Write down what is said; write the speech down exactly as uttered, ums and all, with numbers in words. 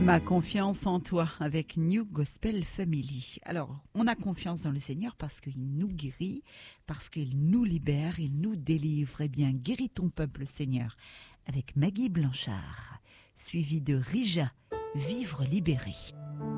Ma confiance en toi avec New Gospel Family. Alors, on a confiance dans le Seigneur parce qu'il nous guérit, parce qu'il nous libère, il nous délivre. Eh bien, guéris ton peuple, Seigneur, avec Maggie Blanchard, suivi de Rija, Vivre libéré.